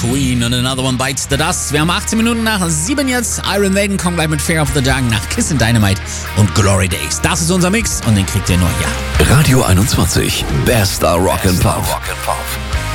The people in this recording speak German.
Queen und Another One Bites the Dust. Wir haben 18 Minuten nach 7 jetzt. Iron Maiden kommen gleich mit Fear of the Dark nach Kiss and Dynamite und Glory Days. Das ist unser Mix und den kriegt ihr nur hier. Radio 21, bester Rock and Pop.